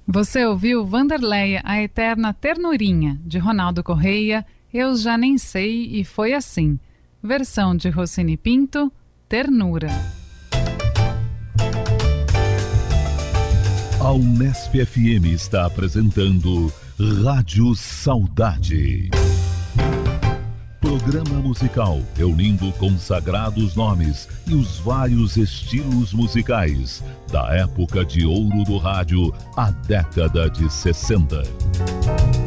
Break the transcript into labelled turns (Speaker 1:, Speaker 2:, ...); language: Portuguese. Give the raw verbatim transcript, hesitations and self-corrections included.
Speaker 1: Você ouviu Wanderleia, a Eterna Ternurinha, de Ronaldo Correia, Eu Já Nem Sei e Foi Assim. Versão de Rossini Pinto, Ternura.
Speaker 2: A Unesp F M está apresentando Rádio Saudade. Programa musical reunindo consagrados nomes e os vários estilos musicais da época de ouro do rádio, a década de sessenta.